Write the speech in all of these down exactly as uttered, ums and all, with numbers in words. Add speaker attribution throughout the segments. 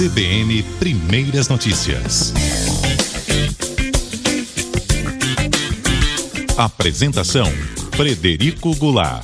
Speaker 1: C B N Primeiras Notícias. Apresentação: Frederico Goulart.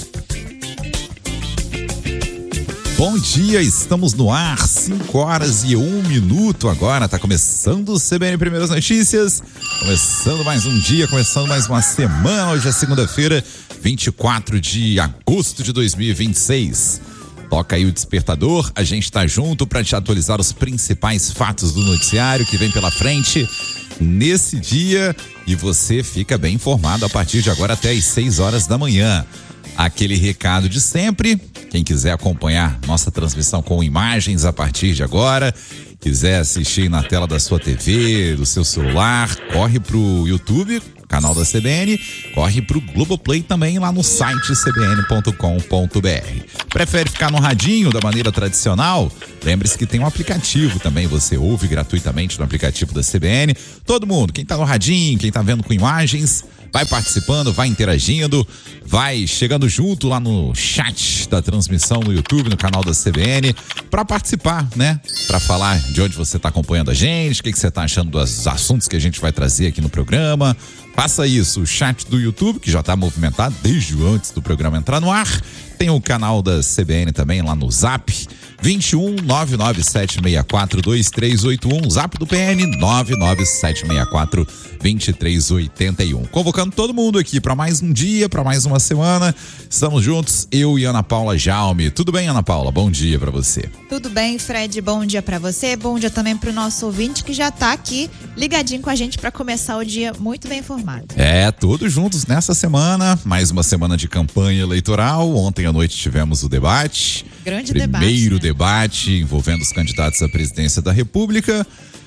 Speaker 2: Bom dia, estamos no ar, cinco horas e um minuto agora, tá começando o C B N Primeiras Notícias, começando mais um dia, começando mais uma semana. Hoje é segunda-feira, vinte e quatro de agosto de dois mil e vinte e seis. Toca aí o despertador, a gente tá junto para te atualizar os principais fatos do noticiário que vem pela frente nesse dia, e você fica bem informado a partir de agora até às seis horas da manhã. Aquele recado de sempre, quem quiser acompanhar nossa transmissão com imagens a partir de agora, quiser assistir na tela da sua T V, do seu celular, corre pro YouTube, canal da C B N, corre pro Globoplay também lá no site c b n ponto com ponto b r. Prefere ficar no radinho da maneira tradicional? Lembre-se que tem um aplicativo também, você ouve gratuitamente no aplicativo da C B N. Todo mundo, quem tá no radinho, quem tá vendo com imagens, vai participando, vai interagindo, vai chegando junto lá no chat da transmissão no YouTube, no canal da C B N, para participar, né? Para falar de onde você está acompanhando a gente, o que, que você está achando dos assuntos que a gente vai trazer aqui no programa. Faça isso, o chat do YouTube, que já está movimentado desde antes do programa entrar no ar. Tem o canal da C B N também lá no Zap, vinte e um, nove nove sete seis quatro, dois três oito um, Zap do P N, nove nove sete seis quatro, dois três oito um. Convocando todo mundo aqui para mais um dia, para mais uma semana. Estamos juntos, eu e Ana Paula Jaume. Tudo bem, Ana Paula? Bom dia para você.
Speaker 3: Tudo bem, Fred? Bom dia para você, bom dia também para o nosso ouvinte que já tá aqui ligadinho com a gente para começar o dia muito bem informado.
Speaker 2: É, todos juntos nessa semana, mais uma semana de campanha eleitoral. Ontem à noite tivemos o debate.
Speaker 3: Grande
Speaker 2: Primeiro
Speaker 3: debate. Primeiro
Speaker 2: né? debate envolvendo os candidatos à presidência da República.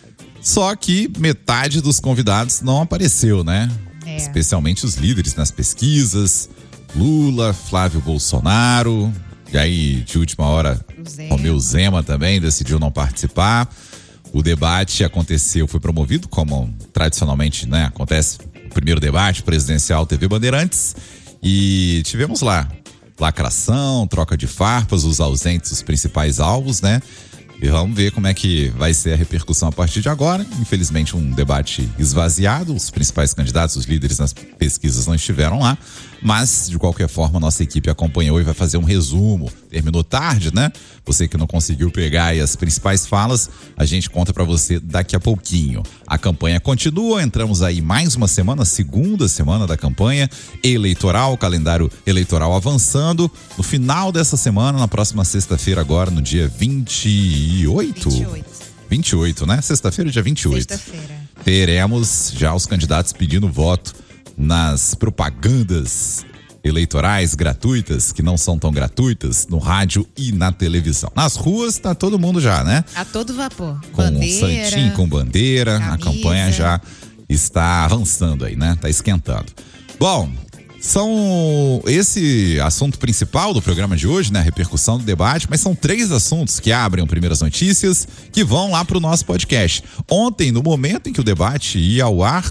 Speaker 2: Só que metade dos convidados não apareceu, né? É. Especialmente os líderes nas pesquisas. Lula, Flávio Bolsonaro. E aí, de última hora, Romeu Zema também decidiu não participar. O debate aconteceu, foi promovido como tradicionalmente, né? Acontece o primeiro debate presidencial T V Bandeirantes. E tivemos lá lacração, troca de farpas, os ausentes, os principais alvos, né? E vamos ver como é que vai ser a repercussão a partir de agora. Infelizmente, um debate esvaziado. Os principais candidatos, os líderes nas pesquisas não estiveram lá. Mas, de qualquer forma, nossa equipe acompanhou e vai fazer um resumo. Terminou tarde, né? Você que não conseguiu pegar aí as principais falas, a gente conta pra você daqui a pouquinho. A campanha continua, entramos aí mais uma semana, segunda semana da campanha eleitoral, calendário eleitoral avançando. No final dessa semana, na próxima sexta-feira agora, no dia vinte e oito?
Speaker 3: vinte e oito.
Speaker 2: vinte e oito, né? Sexta-feira, dia vinte e oito.
Speaker 3: Sexta-feira.
Speaker 2: Teremos já os candidatos pedindo voto nas propagandas eleitorais gratuitas, que não são tão gratuitas, no rádio e na televisão. Nas ruas tá todo mundo já, né?
Speaker 3: A todo vapor.
Speaker 2: Com bandeira, santinho, com bandeira, camisa. A campanha já está avançando aí, né? Tá esquentando. Bom, são esse assunto principal do programa de hoje, né? A repercussão do debate, mas são três assuntos que abrem o Primeiras Notícias, que vão lá pro nosso podcast. Ontem, no momento em que o debate ia ao ar,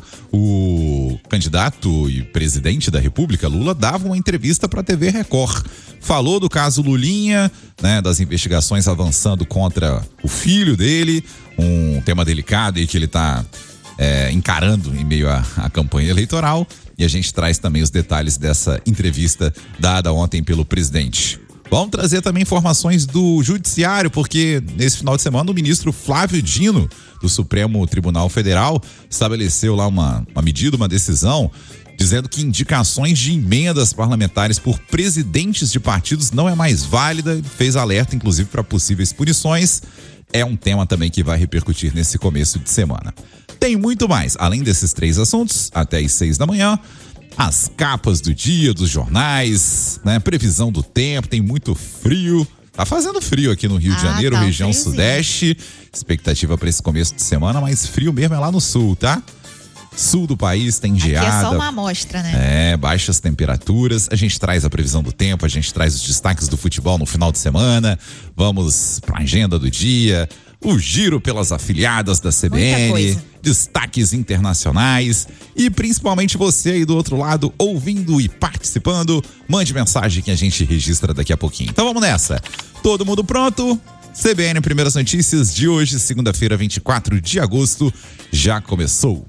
Speaker 2: o candidato e presidente da República, Lula, dava uma entrevista para a T V Record. Falou do caso Lulinha, né? Das investigações avançando contra o filho dele, um tema delicado e que ele tá é, encarando em meio à, à campanha eleitoral. E a gente traz também os detalhes dessa entrevista dada ontem pelo presidente. Vamos trazer também informações do judiciário, porque nesse final de semana o ministro Flávio Dino, do Supremo Tribunal Federal, estabeleceu lá uma, uma medida, uma decisão, dizendo que indicações de emendas parlamentares por presidentes de partidos não é mais válida, fez alerta inclusive para possíveis punições. É um tema também que vai repercutir nesse começo de semana. Tem muito mais, além desses três assuntos, até às seis da manhã, as capas do dia, dos jornais, né? Previsão do tempo, tem muito frio. Tá fazendo frio aqui no Rio ah, de Janeiro, tá região friozinho. Sudeste. Expectativa para esse começo de semana, mas frio mesmo é lá no sul, tá? Sul do país tem geada.
Speaker 3: Aqui é só uma amostra, né?
Speaker 2: É, baixas temperaturas. A gente traz a previsão do tempo, a gente traz os destaques do futebol no final de semana. Vamos para a agenda do dia. O giro pelas afiliadas da C B N, destaques internacionais e principalmente você aí do outro lado ouvindo e participando. Mande mensagem que a gente registra daqui a pouquinho. Então vamos nessa. Todo mundo pronto? C B N Primeiras Notícias de hoje, segunda-feira, vinte e quatro de agosto, já começou.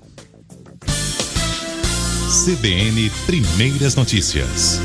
Speaker 1: C B N Primeiras Notícias.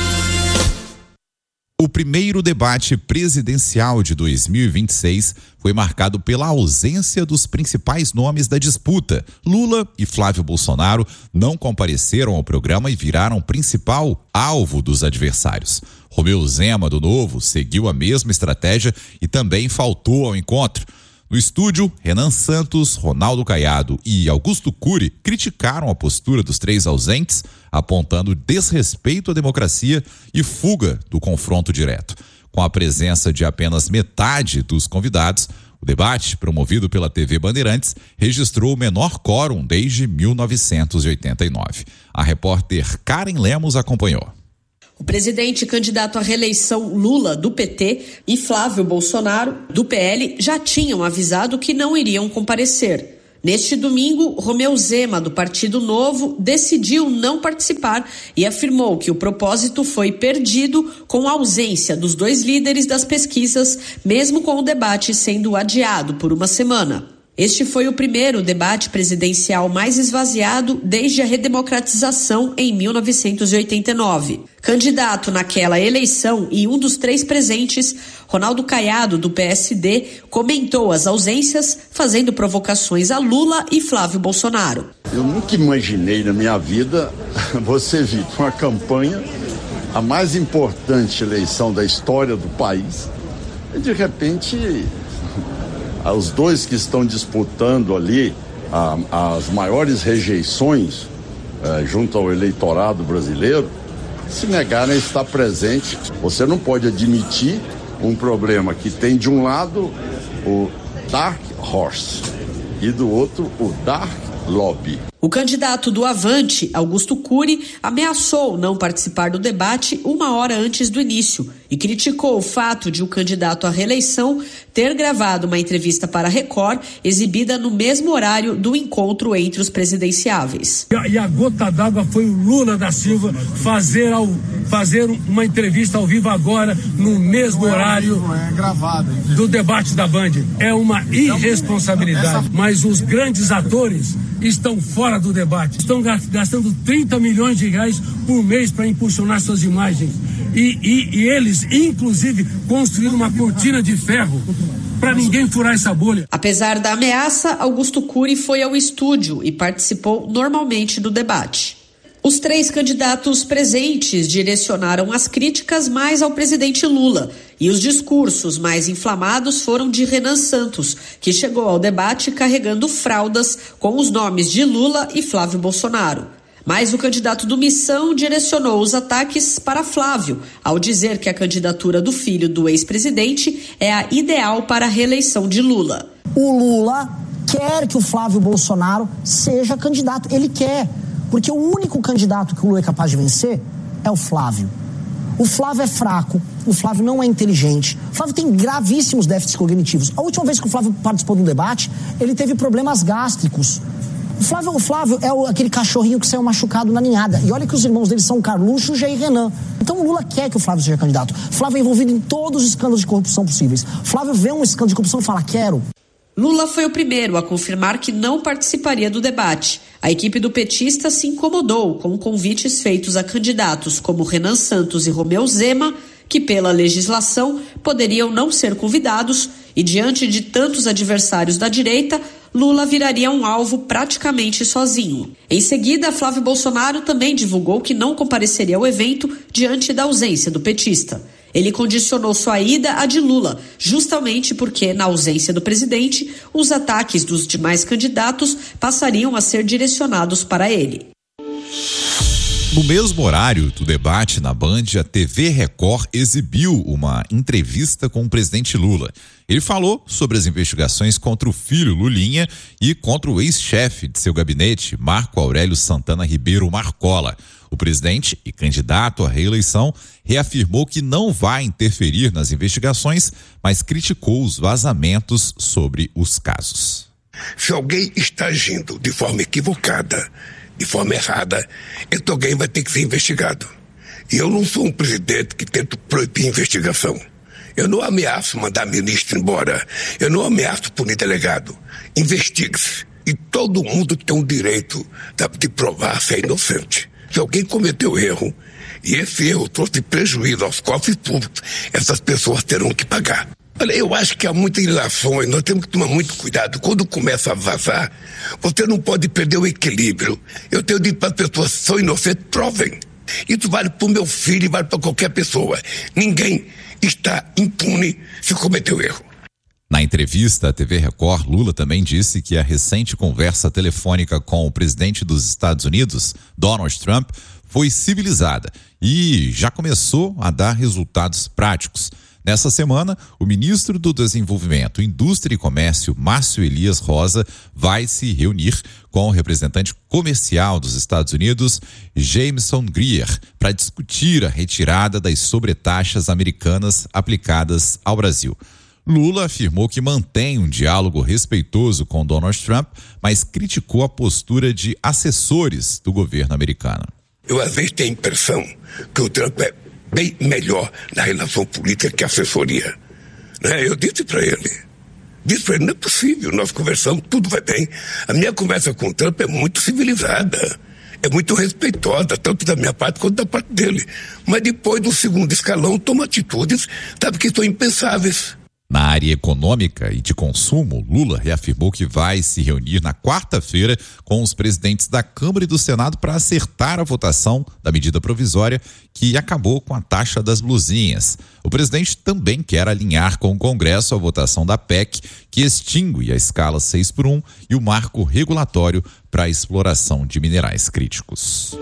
Speaker 2: O primeiro debate presidencial de dois mil e vinte e seis foi marcado pela ausência dos principais nomes da disputa. Lula e Flávio Bolsonaro não compareceram ao programa e viraram principal alvo dos adversários. Romeu Zema, do Novo, seguiu a mesma estratégia e também faltou ao encontro. No estúdio, Renan Santos, Ronaldo Caiado e Augusto Cury criticaram a postura dos três ausentes, apontando desrespeito à democracia e fuga do confronto direto. Com a presença de apenas metade dos convidados, o debate, promovido pela T V Bandeirantes, registrou o menor quórum desde mil novecentos e oitenta e nove. A repórter Karen Lemos acompanhou.
Speaker 4: O presidente candidato à reeleição Lula, do P T, e Flávio Bolsonaro, do P L, já tinham avisado que não iriam comparecer. Neste domingo, Romeu Zema, do Partido Novo, decidiu não participar e afirmou que o propósito foi perdido com a ausência dos dois líderes das pesquisas, mesmo com o debate sendo adiado por uma semana. Este foi o primeiro debate presidencial mais esvaziado desde a redemocratização em mil novecentos e oitenta e nove. Candidato naquela eleição e um dos três presentes, Ronaldo Caiado, do P S D, comentou as ausências, fazendo provocações a Lula e Flávio Bolsonaro.
Speaker 5: Eu nunca imaginei na minha vida você vir com a campanha, a mais importante eleição da história do país, e de repente os dois que estão disputando ali a, as maiores rejeições eh, junto ao eleitorado brasileiro se negarem a estar presente. Você não pode admitir um problema que tem de um lado o Dark Horse e do outro o Dark Lobby.
Speaker 4: O candidato do Avante, Augusto Cury, ameaçou não participar do debate uma hora antes do início e criticou o fato de o candidato à reeleição ter gravado uma entrevista para a Record, exibida no mesmo horário do encontro entre os presidenciáveis.
Speaker 6: E a, e a gota d'água foi o Lula da Silva fazer, ao, fazer uma entrevista ao vivo agora, no mesmo horário do debate da Band. É uma irresponsabilidade, mas os grandes atores estão fora do debate. Estão gastando trinta milhões de reais por mês para impulsionar suas imagens. E, e, e eles, inclusive, construíram uma cortina de ferro para ninguém furar essa bolha.
Speaker 4: Apesar da ameaça, Augusto Cury foi ao estúdio e participou normalmente do debate. Os três candidatos presentes direcionaram as críticas mais ao presidente Lula e os discursos mais inflamados foram de Renan Santos, que chegou ao debate carregando fraldas com os nomes de Lula e Flávio Bolsonaro. Mas o candidato do Missão direcionou os ataques para Flávio, ao dizer que a candidatura do filho do ex-presidente é a ideal para a reeleição de Lula.
Speaker 7: O Lula quer que o Flávio Bolsonaro seja candidato, ele quer. Porque o único candidato que o Lula é capaz de vencer é o Flávio. O Flávio é fraco, o Flávio não é inteligente, o Flávio tem gravíssimos déficits cognitivos. A última vez que o Flávio participou de um debate, ele teve problemas gástricos. O Flávio, o Flávio é o, aquele cachorrinho que saiu machucado na ninhada. E olha que os irmãos dele são Carluxo, Jair e Renan. Então o Lula quer que o Flávio seja candidato. O Flávio é envolvido em todos os escândalos de corrupção possíveis. O Flávio vê um escândalo de corrupção e fala, quero.
Speaker 4: Lula foi o primeiro a confirmar que não participaria do debate. A equipe do petista se incomodou com convites feitos a candidatos como Renan Santos e Romeu Zema, que pela legislação poderiam não ser convidados, e diante de tantos adversários da direita, Lula viraria um alvo praticamente sozinho. Em seguida, Flávio Bolsonaro também divulgou que não compareceria ao evento diante da ausência do petista. Ele condicionou sua ida à de Lula, justamente porque, na ausência do presidente, os ataques dos demais candidatos passariam a ser direcionados para ele.
Speaker 2: No mesmo horário do debate na Band, a T V Record exibiu uma entrevista com o presidente Lula. Ele falou sobre as investigações contra o filho Lulinha e contra o ex-chefe de seu gabinete, Marco Aurélio Santana Ribeiro Marcola. O presidente e candidato à reeleição reafirmou que não vai interferir nas investigações, mas criticou os vazamentos sobre os casos.
Speaker 8: Se alguém está agindo de forma equivocada, de forma errada, então alguém vai ter que ser investigado. E eu não sou um presidente que tenta proibir investigação. Eu não ameaço mandar ministro embora. Eu não ameaço punir delegado. Investigue-se. E todo mundo tem o direito de provar se é inocente. Se alguém cometeu erro, e esse erro trouxe prejuízo aos cofres públicos, essas pessoas terão que pagar. Olha, eu acho que há muitas ilações, nós temos que tomar muito cuidado. Quando começa a vazar, você não pode perder o equilíbrio. Eu tenho dito para as pessoas que são inocentes, provem. Isso vale para o meu filho e vale para qualquer pessoa. Ninguém está impune se cometeu erro.
Speaker 2: Na entrevista à T V Record, Lula também disse que a recente conversa telefônica com o presidente dos Estados Unidos, Donald Trump, foi civilizada e já começou a dar resultados práticos. Nessa semana, o ministro do Desenvolvimento, Indústria e Comércio, Márcio Elias Rosa, vai se reunir com o representante comercial dos Estados Unidos, Jameson Greer, para discutir a retirada das sobretaxas americanas aplicadas ao Brasil. Lula afirmou que mantém um diálogo respeitoso com Donald Trump, mas criticou a postura de assessores do governo americano.
Speaker 8: Eu às vezes tenho a impressão que o Trump é bem melhor na relação política que a assessoria. Né? Eu disse para ele, disse para ele, não é possível, nós conversamos, tudo vai bem. A minha conversa com o Trump é muito civilizada, é muito respeitosa, tanto da minha parte quanto da parte dele. Mas depois do segundo escalão, toma atitudes, sabe, que são impensáveis.
Speaker 2: Na área econômica e de consumo, Lula reafirmou que vai se reunir na quarta-feira com os presidentes da Câmara e do Senado para acertar a votação da medida provisória que acabou com a taxa das blusinhas. O presidente também quer alinhar com o Congresso a votação da P E C, que extingue a escala seis por um e o marco regulatório para a exploração de minerais críticos.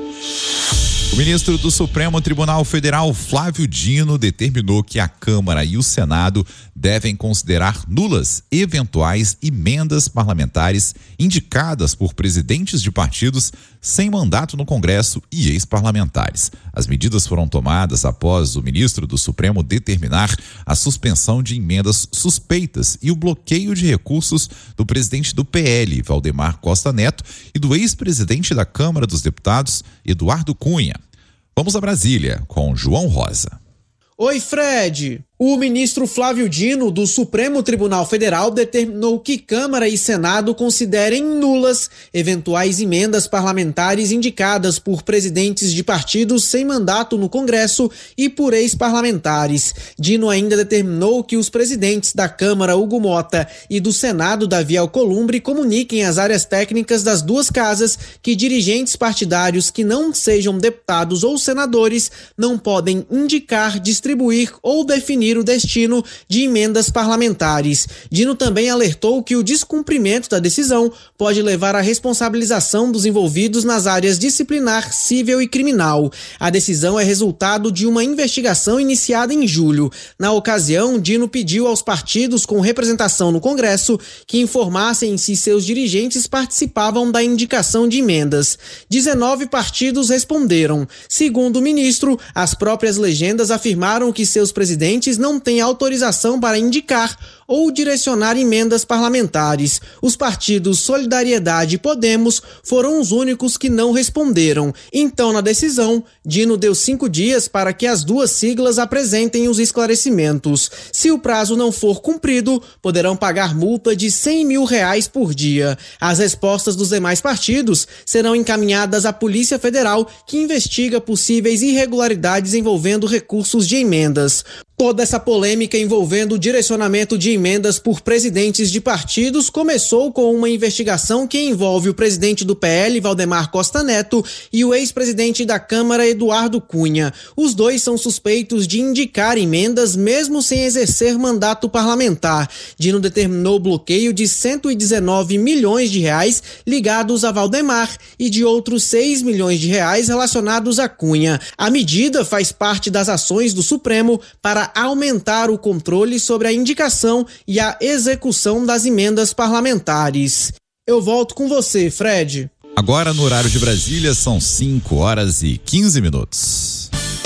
Speaker 2: O ministro do Supremo Tribunal Federal, Flávio Dino, determinou que a Câmara e o Senado devem considerar nulas eventuais emendas parlamentares indicadas por presidentes de partidos sem mandato no Congresso e ex-parlamentares. As medidas foram tomadas após o ministro do Supremo determinar a suspensão de emendas suspeitas e o bloqueio de recursos do presidente do P L, Valdemar Costa Neto, e do ex-presidente da Câmara dos Deputados, Eduardo Cunha. Vamos a Brasília com João Rosa.
Speaker 9: Oi, Fred. O ministro Flávio Dino, do Supremo Tribunal Federal, determinou que Câmara e Senado considerem nulas eventuais emendas parlamentares indicadas por presidentes de partidos sem mandato no Congresso e por ex-parlamentares. Dino ainda determinou que os presidentes da Câmara, Hugo Mota, e do Senado, Davi Alcolumbre, comuniquem às áreas técnicas das duas casas que dirigentes partidários que não sejam deputados ou senadores não podem indicar, distribuir ou definir o destino de emendas parlamentares. Dino também alertou que o descumprimento da decisão pode levar à responsabilização dos envolvidos nas áreas disciplinar, civil e criminal. A decisão é resultado de uma investigação iniciada em julho. Na ocasião, Dino pediu aos partidos com representação no Congresso que informassem se seus dirigentes participavam da indicação de emendas. dezenove partidos responderam. Segundo o ministro, as próprias legendas afirmaram que seus presidentes não têm autorização para indicar ou direcionar emendas parlamentares. Os partidos Solidariedade e Podemos foram os únicos que não responderam. Então, na decisão, Dino deu cinco dias para que as duas siglas apresentem os esclarecimentos. Se o prazo não for cumprido, poderão pagar multa de cem mil reais por dia. As respostas dos demais partidos serão encaminhadas à Polícia Federal, que investiga possíveis irregularidades envolvendo recursos de emendas. Toda essa polêmica envolvendo o direcionamento de emendas por presidentes de partidos começou com uma investigação que envolve o presidente do P L, Valdemar Costa Neto, e o ex-presidente da Câmara, Eduardo Cunha. Os dois são suspeitos de indicar emendas mesmo sem exercer mandato parlamentar. Dino determinou o bloqueio de cento e dezenove milhões de reais ligados a Valdemar e de outros seis milhões de reais relacionados a Cunha. A medida faz parte das ações do Supremo para aumentar o controle sobre a indicação e a execução das emendas parlamentares. Eu volto com você, Fred.
Speaker 2: Agora, no horário de Brasília, são cinco horas e quinze minutos.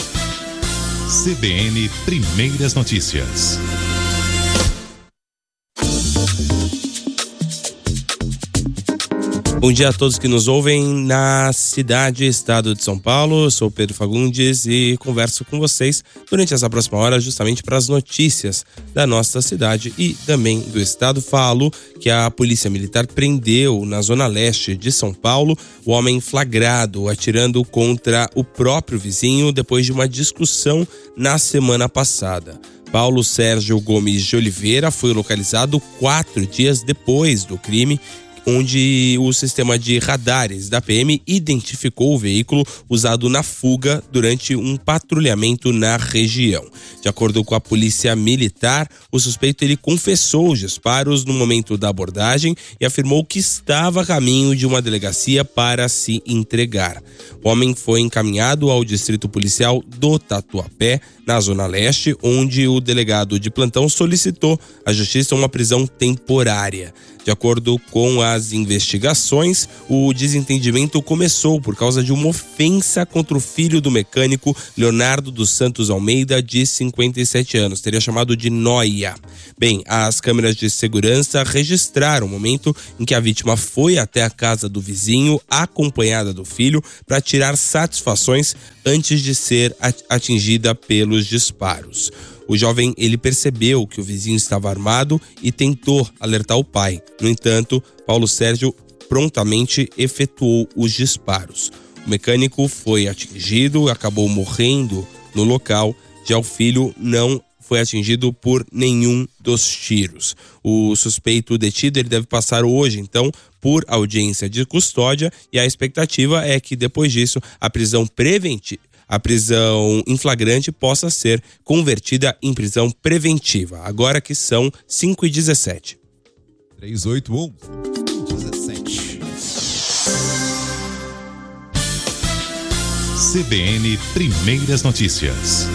Speaker 1: C B N Primeiras Notícias.
Speaker 10: Bom dia a todos que nos ouvem na cidade e estado de São Paulo. Eu sou Pedro Fagundes e converso com vocês durante essa próxima hora justamente para as notícias da nossa cidade e também do estado. Falo que a Polícia Militar prendeu na zona leste de São Paulo o homem flagrado atirando contra o próprio vizinho depois de uma discussão na semana passada. Paulo Sérgio Gomes de Oliveira foi localizado quatro dias depois do crime, onde o sistema de radares da P M identificou o veículo usado na fuga durante um patrulhamento na região. De acordo com a Polícia Militar, o suspeito ele confessou os disparos no momento da abordagem e afirmou que estava a caminho de uma delegacia para se entregar. O homem foi encaminhado ao Distrito Policial do Tatuapé, na Zona Leste, onde o delegado de plantão solicitou à Justiça uma prisão temporária. De acordo com as investigações, o desentendimento começou por causa de uma ofensa contra o filho do mecânico Leonardo dos Santos Almeida, de cinquenta e sete anos. Teria chamado de Noia. Bem, as câmeras de segurança registraram o momento em que a vítima foi até a casa do vizinho, acompanhada do filho, para tirar satisfações antes de ser atingida pelos disparos. O jovem ele percebeu que o vizinho estava armado e tentou alertar o pai. No entanto, Paulo Sérgio prontamente efetuou os disparos. O mecânico foi atingido, acabou morrendo no local. Já o filho não foi atingido por nenhum dos tiros. O suspeito detido ele deve passar hoje, então, por audiência de custódia, e a expectativa é que depois disso a prisão preventiva a prisão em flagrante possa ser convertida em prisão preventiva, agora que são cinco e dezessete.
Speaker 2: três oito um, dezessete.
Speaker 1: C B N Primeiras Notícias.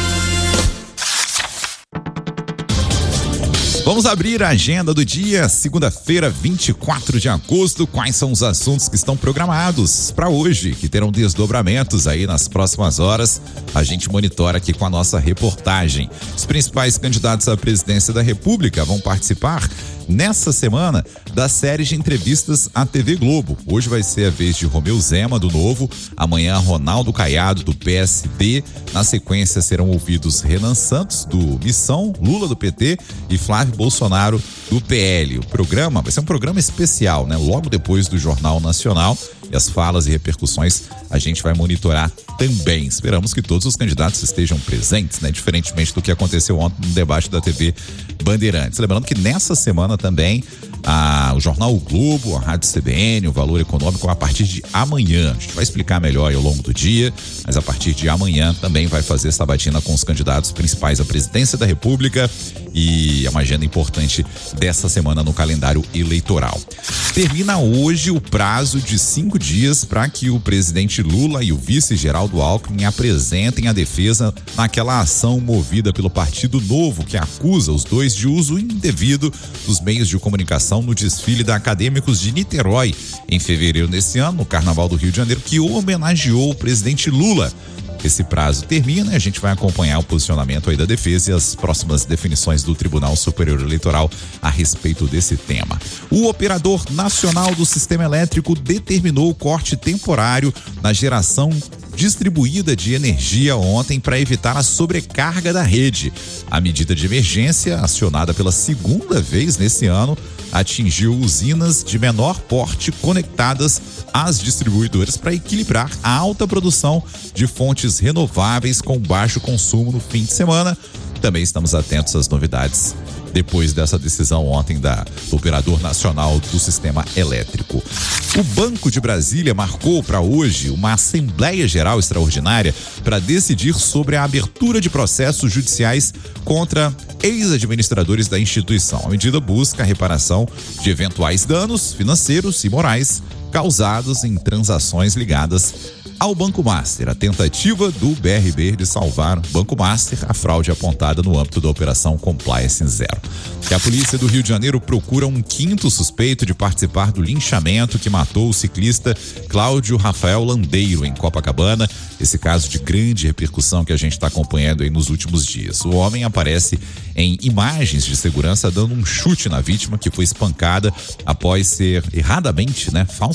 Speaker 2: Vamos abrir a agenda do dia, segunda-feira, vinte e quatro de agosto. Quais são os assuntos que estão programados para hoje, que terão desdobramentos aí nas próximas horas? A gente monitora aqui com a nossa reportagem. Os principais candidatos à presidência da República vão participar nessa semana da série de entrevistas à T V Globo. Hoje vai ser a vez de Romeu Zema, do Novo, amanhã Ronaldo Caiado, do P S B. Na sequência serão ouvidos Renan Santos, do Missão, Lula, do P T, e Flávio Bolsonaro, do P L. O programa vai ser um programa especial, né? Logo depois do Jornal Nacional, e as falas e repercussões a gente vai monitorar também. Esperamos que todos os candidatos estejam presentes, né? Diferentemente do que aconteceu ontem no debate da T V Bandeirantes. Lembrando que nessa semana também a, o Jornal o Globo, a Rádio C B N, o Valor Econômico, a partir de amanhã. A gente vai explicar melhor aí ao longo do dia, mas a partir de amanhã também vai fazer sabatina com os candidatos principais à presidência da República, e é uma agenda importante dessa semana no calendário eleitoral. Termina hoje o prazo de cinco dias para que o presidente Lula e o vice Geraldo Alckmin apresentem a defesa naquela ação movida pelo Partido Novo, que acusa os dois de uso indevido dos meios de comunicação no desfile da Acadêmicos de Niterói, em fevereiro desse ano, no Carnaval do Rio de Janeiro, que homenageou o presidente Lula. Esse prazo termina e a gente vai acompanhar o posicionamento aí da defesa e as próximas definições do Tribunal Superior Eleitoral a respeito desse tema. O operador nacional do sistema elétrico determinou o corte temporário na geração distribuída de energia ontem para evitar a sobrecarga da rede. A medida de emergência, acionada pela segunda vez nesse ano, atingiu usinas de menor porte conectadas às distribuidoras para equilibrar a alta produção de fontes renováveis com baixo consumo no fim de semana. Também estamos atentos às novidades depois dessa decisão ontem da, do Operador Nacional do Sistema Elétrico. O Banco de Brasília marcou para hoje uma Assembleia Geral Extraordinária para decidir sobre a abertura de processos judiciais contra ex-administradores da instituição. A medida busca a reparação de eventuais danos financeiros e morais causados em transações ligadas ao Banco Master, a tentativa do B R B de salvar o Banco Master, a fraude apontada no âmbito da Operação Compliance Zero. E a polícia do Rio de Janeiro procura um quinto suspeito de participar do linchamento que matou o ciclista Cláudio Rafael Landeiro, em Copacabana. Esse caso de grande repercussão que a gente está acompanhando aí nos últimos dias. O homem aparece em imagens de segurança dando um chute na vítima, que foi espancada após ser erradamente, né, falsamente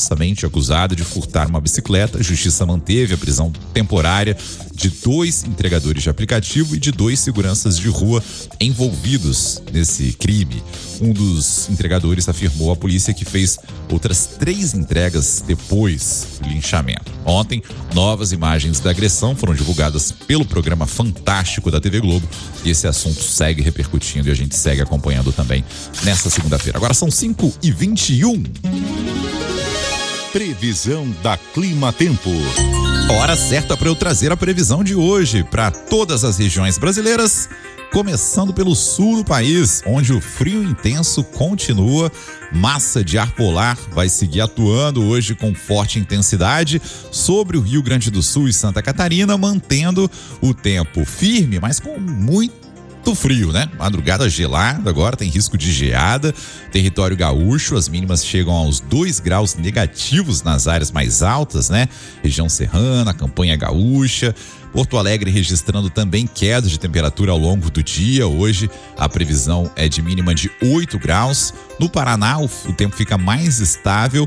Speaker 2: falsamente acusado de furtar uma bicicleta. A justiça manteve a prisão temporária de dois entregadores de aplicativo e de dois seguranças de rua envolvidos nesse crime. Um dos entregadores afirmou à polícia que fez outras três entregas depois do linchamento. Ontem, novas imagens da agressão foram divulgadas pelo programa Fantástico da T V Globo e esse assunto segue repercutindo e a gente segue acompanhando também nessa segunda-feira. Agora são cinco e vinte e um.
Speaker 1: Previsão da Clima Tempo.
Speaker 2: Hora certa para eu trazer a previsão de hoje para todas as regiões brasileiras, começando pelo sul do país, onde o frio intenso continua. Massa de ar polar vai seguir atuando hoje com forte intensidade sobre o Rio Grande do Sul e Santa Catarina, mantendo o tempo firme, mas com muito Muito frio, né? Madrugada gelada, agora tem risco de geada. Território gaúcho, as mínimas chegam aos dois graus negativos nas áreas mais altas, né? Região serrana, campanha gaúcha. Porto Alegre registrando também queda de temperatura ao longo do dia. Hoje a previsão é de mínima de oito graus. No Paraná o, o tempo fica mais estável,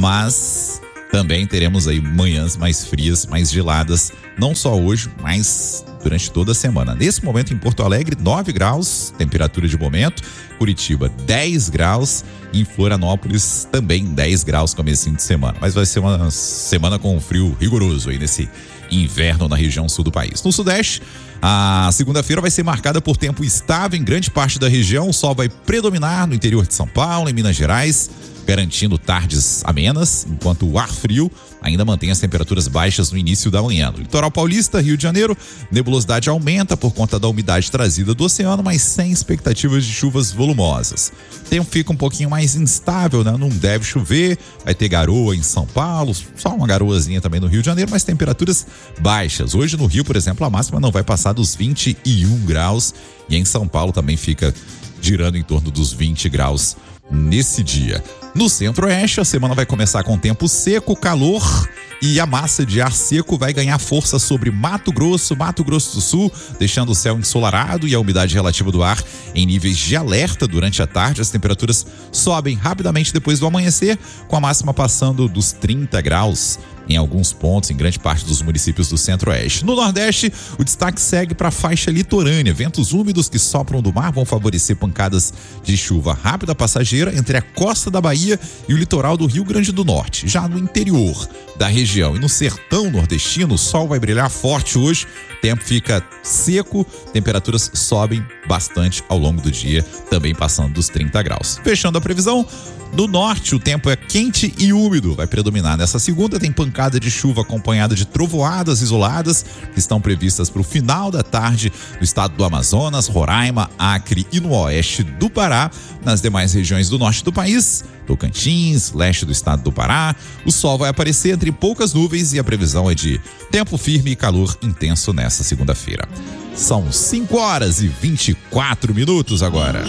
Speaker 2: mas também teremos aí manhãs mais frias, mais geladas, não só hoje, mas durante toda a semana. Nesse momento em Porto Alegre, nove graus, temperatura de momento. Curitiba, dez graus. E em Florianópolis, também dez graus, comecinho de semana. Mas vai ser uma semana com frio rigoroso aí nesse inverno na região sul do país. No Sudeste, a segunda-feira vai ser marcada por tempo estável em grande parte da região. O sol vai predominar no interior de São Paulo, em Minas Gerais, garantindo tardes amenas, enquanto o ar frio ainda mantém as temperaturas baixas no início da manhã. No litoral paulista, Rio de Janeiro, nebulosidade aumenta por conta da umidade trazida do oceano, mas sem expectativas de chuvas volumosas. O tempo fica um pouquinho mais instável, né? Não deve chover, vai ter garoa em São Paulo, só uma garoazinha também no Rio de Janeiro, mas temperaturas baixas. Hoje no Rio, por exemplo, a máxima não vai passar dos vinte e um graus e em São Paulo também fica girando em torno dos vinte graus nesse dia. No Centro-Oeste, a semana vai começar com tempo seco, calor e a massa de ar seco vai ganhar força sobre Mato Grosso, Mato Grosso do Sul, deixando o céu ensolarado e a umidade relativa do ar em níveis de alerta durante a tarde. As temperaturas sobem rapidamente depois do amanhecer, com a máxima passando dos trinta graus em alguns pontos, em grande parte dos municípios do Centro-Oeste. No Nordeste, o destaque segue para a faixa litorânea. Ventos úmidos que sopram do mar vão favorecer pancadas de chuva rápida passageira entre a costa da Bahia e o litoral do Rio Grande do Norte. Já no interior da região e no sertão nordestino, o sol vai brilhar forte hoje. O tempo fica seco, temperaturas sobem bastante ao longo do dia, também passando dos trinta graus. Fechando a previsão, no norte o tempo é quente e úmido, vai predominar nessa segunda, tem pancada de chuva acompanhada de trovoadas isoladas que estão previstas para o final da tarde no estado do Amazonas, Roraima, Acre e no oeste do Pará. Nas demais regiões do norte do país, Tocantins, leste do estado do Pará, o sol vai aparecer entre poucas nuvens e a previsão é de tempo firme e calor intenso nessa segunda-feira. São cinco horas e vinte e quatro minutos agora.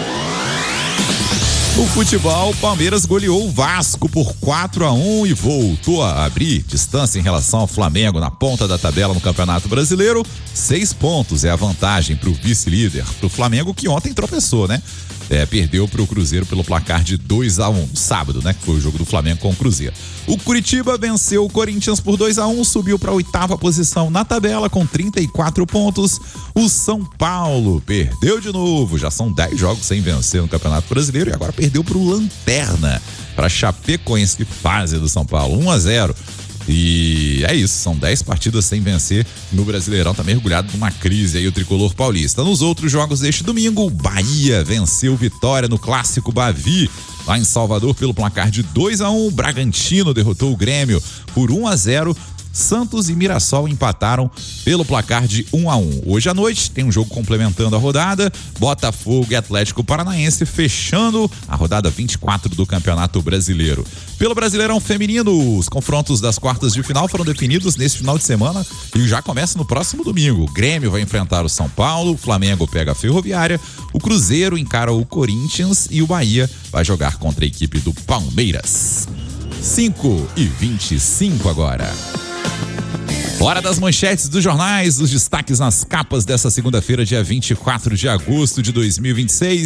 Speaker 2: No futebol, o Palmeiras goleou o Vasco por quatro a um e voltou a abrir distância em relação ao Flamengo na ponta da tabela no Campeonato Brasileiro. Seis pontos é a vantagem para o vice-líder, para o Flamengo, que ontem tropeçou, né? É, perdeu para o Cruzeiro pelo placar de dois a um, sábado, né? Que foi o jogo do Flamengo com o Cruzeiro. O Curitiba venceu o Corinthians por dois a um, subiu para a oitava posição na tabela com trinta e quatro pontos. O São Paulo perdeu de novo, já são dez jogos sem vencer no Campeonato Brasileiro e agora perdeu para o Lanterna, para Chapecoense, que fase do São Paulo, um a zero. E é isso, são dez partidas sem vencer no Brasileirão, tá mergulhado numa crise aí o tricolor paulista. Nos outros jogos deste domingo, o Bahia venceu Vitória no Clássico Bavi, lá em Salvador, pelo placar de dois a um. O Bragantino derrotou o Grêmio por um a zero. Santos e Mirassol empataram pelo placar de um a um. Hoje à noite tem um jogo complementando a rodada, Botafogo e Atlético Paranaense fechando a rodada vinte e quatro do Campeonato Brasileiro. Pelo Brasileirão Feminino, os confrontos das quartas de final foram definidos nesse final de semana e já começa no próximo domingo. O Grêmio vai enfrentar o São Paulo, o Flamengo pega a Ferroviária, o Cruzeiro encara o Corinthians e o Bahia vai jogar contra a equipe do Palmeiras. cinco e vinte e cinco agora. Hora das manchetes dos jornais, os destaques nas capas dessa segunda-feira, dia vinte e quatro de agosto de dois mil e vinte e seis.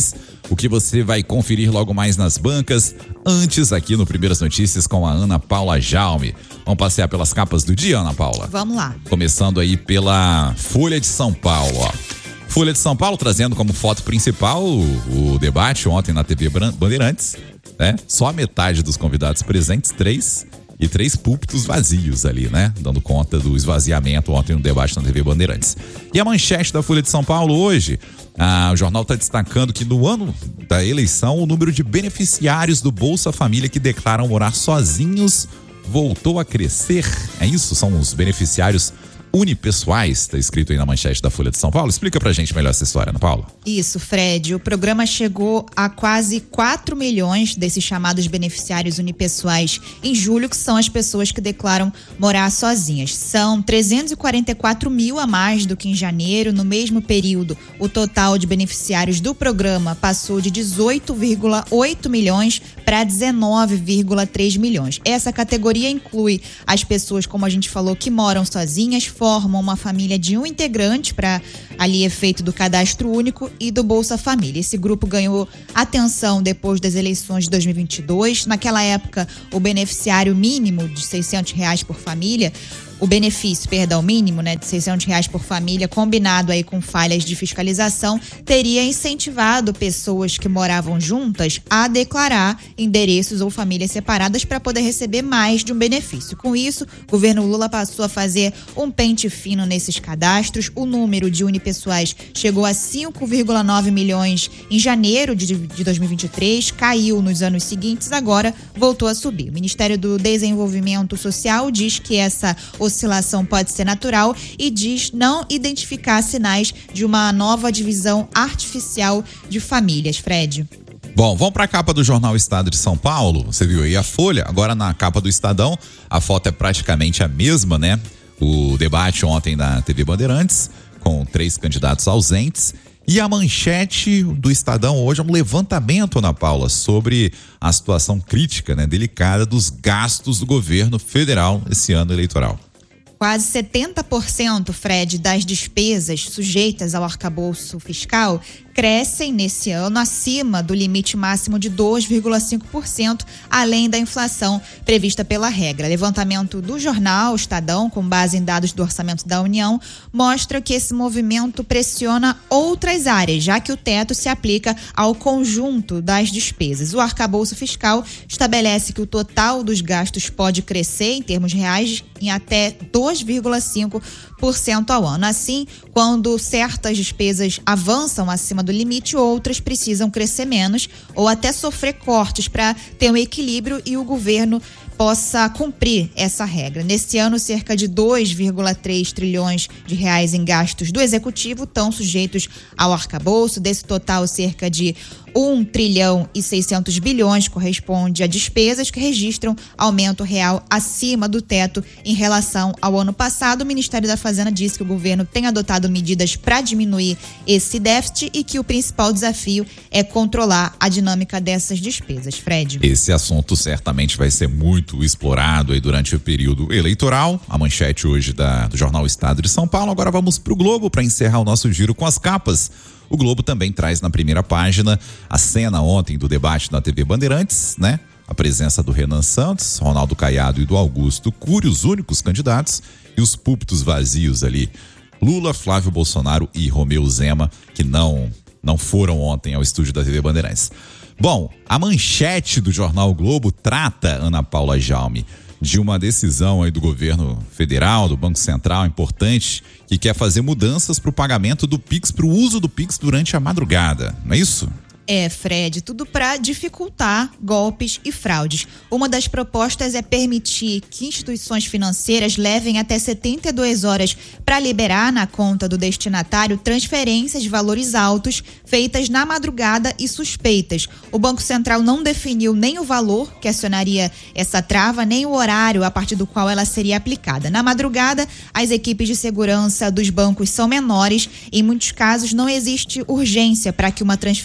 Speaker 2: o que você vai conferir logo mais nas bancas. Antes, aqui no Primeiras Notícias com a Ana Paula Jaume. Vamos passear pelas capas do dia, Ana Paula?
Speaker 3: Vamos lá.
Speaker 2: Começando aí pela Folha de São Paulo, ó. Folha de São Paulo trazendo como foto principal o, o debate ontem na T V Bandeirantes, né? Só a metade dos convidados presentes, três e três púlpitos vazios ali, né? Dando conta do esvaziamento ontem no debate na T V Bandeirantes. E a manchete da Folha de São Paulo hoje, ah, o jornal está destacando que no ano da eleição o número de beneficiários do Bolsa Família que declaram morar sozinhos voltou a crescer. É isso? São os beneficiários unipessoais, está escrito aí na manchete da Folha de São Paulo. Explica pra gente melhor essa história, Ana Paula.
Speaker 3: Isso, Fred. O programa chegou a quase quatro milhões desses chamados beneficiários unipessoais em julho, que são as pessoas que declaram morar sozinhas. São trezentos e quarenta e quatro mil a mais do que em janeiro. No mesmo período, o total de beneficiários do programa passou de dezoito vírgula oito milhões para dezenove vírgula três milhões. Essa categoria inclui as pessoas, como a gente falou, que moram sozinhas, formam uma família de um integrante para ali efeito do cadastro único e do Bolsa Família. Esse grupo ganhou atenção depois das eleições de dois mil e vinte e dois. Naquela época, o beneficiário mínimo de seiscentos reais por família, o benefício, perdão, mínimo, né, de seiscentos reais por família, combinado aí com falhas de fiscalização, teria incentivado pessoas que moravam juntas a declarar endereços ou famílias separadas para poder receber mais de um benefício. Com isso, o governo Lula passou a fazer um pente fino nesses cadastros. O número de unipessoais chegou a cinco vírgula nove milhões em janeiro de, de dois mil e vinte e três, caiu nos anos seguintes, agora voltou a subir. O Ministério do Desenvolvimento Social diz que essa oscilação pode ser natural e diz não identificar sinais de uma nova divisão artificial de famílias, Fred.
Speaker 2: Bom, vamos para a capa do jornal Estado de São Paulo. Você viu aí a Folha, agora na capa do Estadão, a foto é praticamente a mesma, né? O debate ontem na T V Bandeirantes, com três candidatos ausentes. E a manchete do Estadão hoje é um levantamento, Ana Paula, sobre a situação crítica, né, delicada dos gastos do governo federal esse ano eleitoral.
Speaker 3: Quase setenta por cento, Fred, das despesas sujeitas ao arcabouço fiscal crescem nesse ano acima do limite máximo de dois vírgula cinco por cento, além da inflação prevista pela regra. Levantamento do jornal Estadão, com base em dados do Orçamento da União, mostra que esse movimento pressiona outras áreas, já que o teto se aplica ao conjunto das despesas. O arcabouço fiscal estabelece que o total dos gastos pode crescer, em termos reais, em até dois vírgula cinco por cento ao ano. Assim, quando certas despesas avançam acima do limite, outras precisam crescer menos ou até sofrer cortes para ter um equilíbrio e o governo possa cumprir essa regra. Nesse ano, cerca de dois vírgula três trilhões de reais em gastos do executivo estão sujeitos ao arcabouço. Desse total, cerca de um trilhão e seiscentos bilhões corresponde a despesas que registram aumento real acima do teto em relação ao ano passado. O Ministério da Fazenda disse que o governo tem adotado medidas para diminuir esse déficit e que o principal desafio é controlar a dinâmica dessas despesas. Fred.
Speaker 2: Esse assunto certamente vai ser muito explorado aí durante o período eleitoral. A manchete hoje da, do jornal Estado de São Paulo. Agora vamos para o Globo para encerrar o nosso giro com as capas. O Globo também traz na primeira página a cena ontem do debate na T V Bandeirantes, né? A presença do Renan Santos, Ronaldo Caiado e do Augusto Cury, os únicos candidatos, e os púlpitos vazios ali. Lula, Flávio Bolsonaro e Romeu Zema, que não, não foram ontem ao estúdio da T V Bandeirantes. Bom, a manchete do jornal o Globo trata, Ana Paula Jaume, de uma decisão aí do governo federal, do Banco Central, importante, que quer fazer mudanças para o pagamento do Pix, para o uso do Pix durante a madrugada, não é isso?
Speaker 3: É, Fred, tudo para dificultar golpes e fraudes. Uma das propostas é permitir que instituições financeiras levem até setenta e duas horas para liberar na conta do destinatário transferências de valores altos feitas na madrugada e suspeitas. O Banco Central não definiu nem o valor que acionaria essa trava, nem o horário a partir do qual ela seria aplicada. Na madrugada, as equipes de segurança dos bancos são menores. Em muitos casos, não existe urgência para que uma transferência de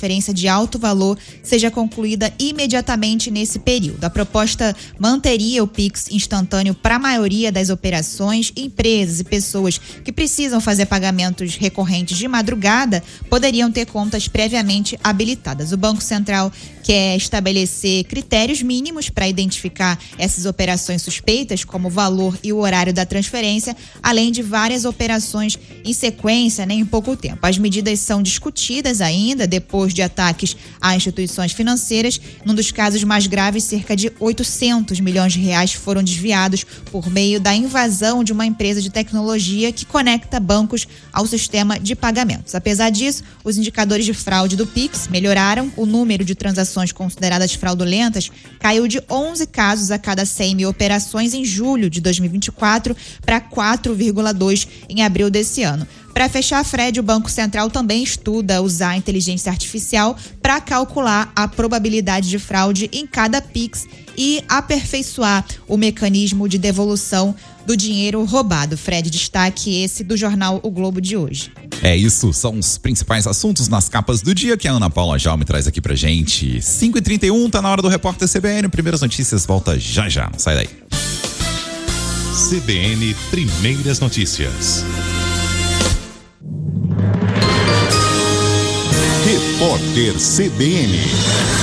Speaker 3: alto valor seja concluída imediatamente nesse período. A proposta manteria o Pix instantâneo para a maioria das operações. Empresas e pessoas que precisam fazer pagamentos recorrentes de madrugada poderiam ter contas previamente habilitadas. O Banco Central quer estabelecer critérios mínimos para identificar essas operações suspeitas, como o valor e o horário da transferência, além de várias operações em sequência, né, em pouco tempo. As medidas são discutidas ainda depois de ataques a instituições financeiras. Num dos casos mais graves, cerca de oitocentos milhões de reais foram desviados por meio da invasão de uma empresa de tecnologia que conecta bancos ao sistema de pagamentos. Apesar disso, os indicadores de fraude do Pix melhoraram. O número de transações consideradas fraudulentas caiu de onze casos a cada cem mil operações em julho de dois mil e vinte e quatro para quatro vírgula dois em abril desse ano. Para fechar, Fred, o Banco Central também estuda usar a inteligência artificial para calcular a probabilidade de fraude em cada Pix e aperfeiçoar o mecanismo de devolução do dinheiro roubado. Fred, destaque esse do jornal O Globo de hoje.
Speaker 2: É isso, são os principais assuntos nas capas do dia que a Ana Paula Jaume traz aqui pra gente. cinco e trinta e um, tá na hora do Repórter C B N. Primeiras notícias, volta já já, não sai daí.
Speaker 1: C B N Primeiras Notícias. Repórter C B N.